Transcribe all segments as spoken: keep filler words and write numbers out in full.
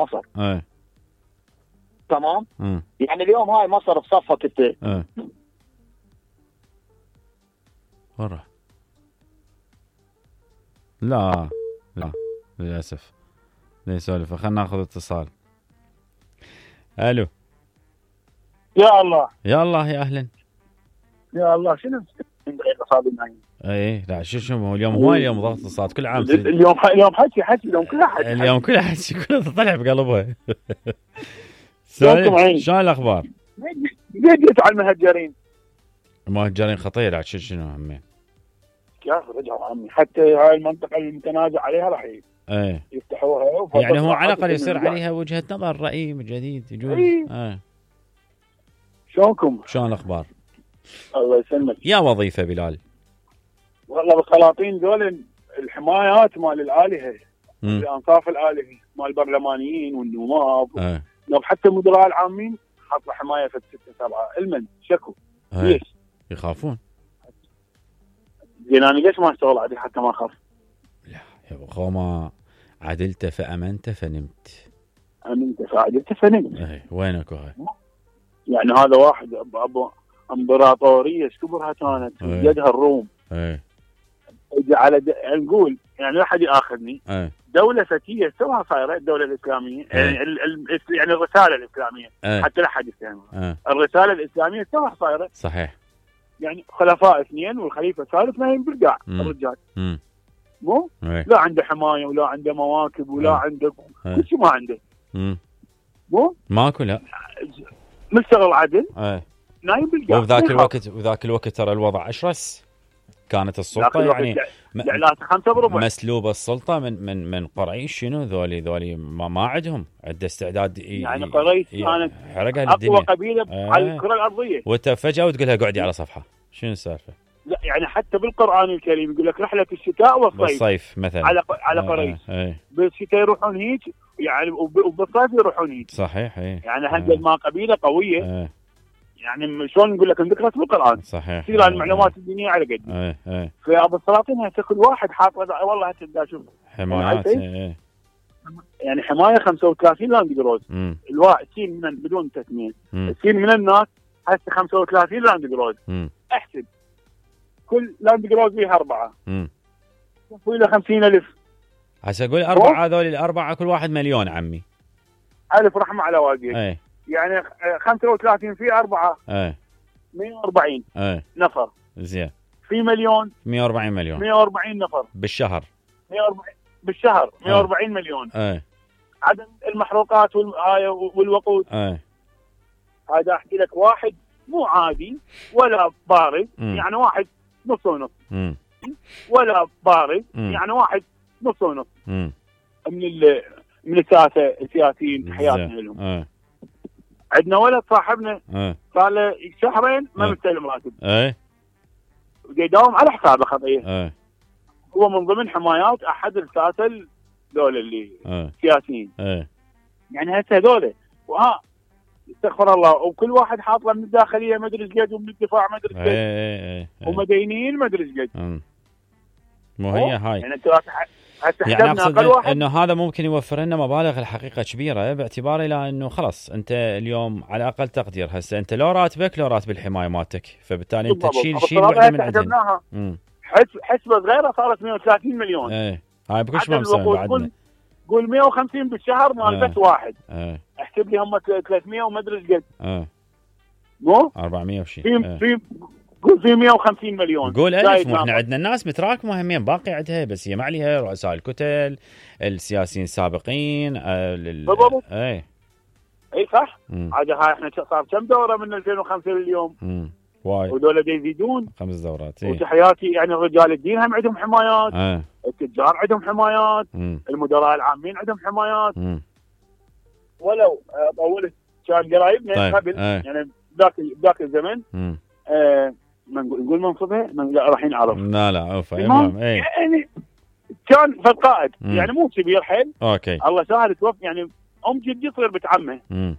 مصر. ايه تمام. امم يعني اليوم هاي مصر بصفك انت. ايه ورا لا لا للاسف لا يسولف. خلنا ناخذ اتصال. الو يا الله يا الله يا اهلا. يا الله شنو ايه لا شو شو اليوم هواي اليوم ضغط اتصالات كل عام. اليوم اليوم حكي حكي اليوم كل احد اليوم كل احد كله طلع بقلبها. يومكم عين. شلون الاخبار؟ جيت على المهجرين. المهجرين خطير عاد شو شنو همين. يا اخي رجعوا عمي حتى هاي المنطقه المتنازع عليها راح ايه يفتحوها. يعني هو على الاقل يصير عليها وجهه نظر راي جديد يجوز. ايه ايه شلونكم؟ شلون الاخبار؟ الله يسلمك. يا وظيفه بلال. والله بالسلاطين ذول الحمايات مال الالهه الانصاف الالهي مال البرلمانيين والنواب. ايه لو حتى المدراء العامين حاطه حمايه في ستة سبعة المن شكو. ايه ليش؟ يخافون. زين انا ليش ما اشتغل عادي حتى ما اخاف؟ لا يا اخو ما عدلت فامنت فنمت. امنت فعدلت فنمت. ايه وينك هاي؟ يعني هذا واحد ابو امبراطوريه كبرها كانت يدها الروم. ايه على د... نقول يعني لا حد ياخذني. ايه دوله فتيه سواها صايره الدوله الاسلاميه. ايه. يعني ال... ال... يعني الرساله الاسلاميه. ايه. حتى لا حد يفهمها. ايه. الرساله الاسلاميه سواها صايره. صحيح. يعني خلفاء اثنين والخليفه الثالث نايم بالقاع الرجال. امم مو ايه. لا عنده حمايه ولا عنده مواكب ولا ايه. عنده ايه. كل شيء ما عنده. امم مو ماكو لا مشتغل عدل. ايه. نايم بالقاع. وبذاك الوقت وذاك الوقت ترى الوضع اشرس. كانت السلطه يعني لا خمسة بربع مسلوبه السلطه من من من قريش. شنو ذولي ذولي ما, ما عندهم عنده استعداد ي... يعني قريش كانت حرقها اقوى للدنيا. قبيله آه. على الكره الارضيه. وانت فجاه وتقولها قعدي على صفحه. شنو السالفه؟ لا يعني حتى بالقران الكريم يقول لك رحله الشتاء والصيف. بالصيف مثلا على على قريش. آه. آه. بالشتاء يروحون هيك يعني وبالصيف يروحون هيك. صحيح. ايه. يعني هذا ما قبيله قويه. آه. يعني شلون نقول لك ذكرت بالقران. صحيح. تصير المعلومات الدينيه على قد. ايه ايه. فابو السلاطين هسه كل واحد حاط والله هسه دا شوف حمايات. ايه يعني حمايه خمسة وثلاثين لاند كروز. الواحد سين من بدون تسميه سين من الناس هسه خمسة وثلاثين لاند كروز. احسب كل لاند كروز فيها اربعه. امم له خمسين ألف. هسه اقول اربعه هذول الاربعه كل واحد مليون عمي. الف رحمه على والديك. ايه يعني خمسة وثلاثين في أربعة. ايه مئة وأربعين. ايه نفر. زين. في مليون. مئة وأربعين مليون. مئة وأربعين نفر. بالشهر. مئة وأربعين بالشهر. مئة وأربعين ايه. مليون. ايه. عدد المحروقات والآية والوقود. ايه. هذا احكي لك واحد مو عادي ولا بارد. مم. يعني واحد نص ونص. امم ولا بارد. مم. يعني واحد نص ونص. امم من ال من الساسه السياسيين حياتنا لهم. ايه. عندنا ولد صاحبنا ايه. صار له شهرين ما ايه. مستلم راتب. ايه. يداوم على حسابه خطيه. ايه. هو من ضمن حمايات احد الساسه دول اللي ايه. سياسيين. ايه. يعني هسه هذول وها استغفر الله وكل واحد حاط له من الداخليه ما ادري ايش قد ومن الدفاع ما ادري ايش قد. ايه. ايه. ومدينين ما ادري ايش قد. امم مو هي هاي. يعني انت هسه يعني حسبنا اقصد اقل واحد انه هذا ممكن يوفر لنا مبالغ الحقيقه كبيره باعتبار الى انه خلاص انت اليوم على اقل تقدير هسه انت لو راتبك لو راتب الحمايه مالتك فبالتالي انت تشيل شيل وحده من عندنا. امم حسبه صغيره صارت مئة وثلاثين مليون. ايه هاي بكل ما مسوي بعدنا. قول مئة وخمسين بالشهر مال بس واحد. ايه. احسب لي هم ثلاثمئة وما ادري ايش قد. ايه. مو أربعمية وشي. في ايه. في قول في مئة وخمسين مليون. قول ألف. مو احنا عندنا الناس متراكمه همين باقي عندها بس هي ما عليها رؤساء الكتل السياسيين السابقين. آه لل... بالضبط. اي اي صح. عاد هاي احنا صار كم دوره من ألفين وخمسة لليوم. امم واي. ودول يزيدون خمس دورات. اي. وتحياتي يعني رجال الدين هم عندهم حمايات. اه. التجار عندهم حمايات. مم. المدراء العامين عندهم حمايات. مم. ولو طولت كان قرايبنا طيب. قبل اه. يعني ذاك ذاك الزمن. امم آه ما نقول نقول منصبه من راح ينعرف. لا لا عوفه المهم. اي يعني كان فالقائد مم. يعني مو كبير حيل. اوكي. الله سهل توفى يعني ام جدي تصير بنت عمه. امم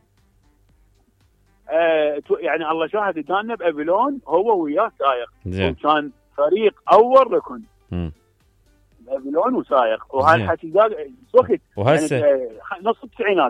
آه يعني الله شاهد كان بابلون هو وياه سايق. زين. وكان فريق اول ركن. امم بابلون وسايق وهالحكي ذاك وقت وهسه يعني نص التسعينات.